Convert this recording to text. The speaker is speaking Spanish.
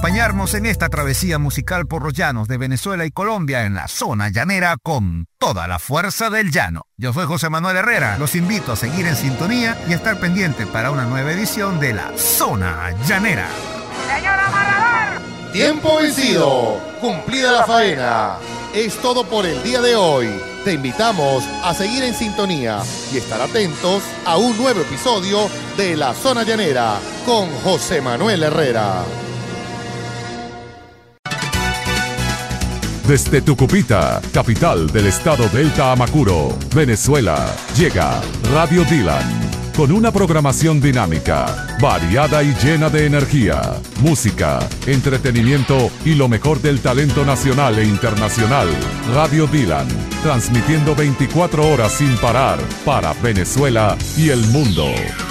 acompañarnos en esta travesía musical por los llanos de Venezuela y Colombia en la zona llanera con toda la fuerza del llano. Yo soy José Manuel Herrera, los invito a seguir en sintonía y a estar pendiente para una nueva edición de la Zona Llanera. ¡Señor amarrador! Tiempo vencido, cumplida la faena. Es todo por el día de hoy. Te invitamos a seguir en sintonía y estar atentos a un nuevo episodio de La Zona Llanera con José Manuel Herrera. Desde Tucupita, capital del estado Delta Amacuro, Venezuela, llega Radio Dylan. Con una programación dinámica, variada y llena de energía, música, entretenimiento y lo mejor del talento nacional e internacional. Radio Dylan, transmitiendo 24 horas sin parar para Venezuela y el mundo.